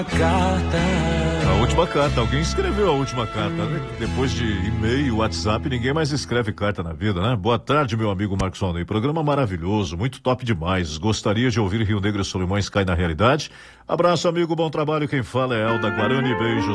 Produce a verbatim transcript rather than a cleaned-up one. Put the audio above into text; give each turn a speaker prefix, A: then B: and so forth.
A: A última carta, alguém escreveu a última carta, né? Depois de e-mail, WhatsApp, ninguém mais escreve carta na vida, né? Boa tarde, meu amigo Marcos Alnei. Programa maravilhoso, muito top demais. Gostaria de ouvir Rio Negro e Solimões Cai na Realidade. Abraço, amigo, bom trabalho. Quem fala é Elda Guarani. Beijos.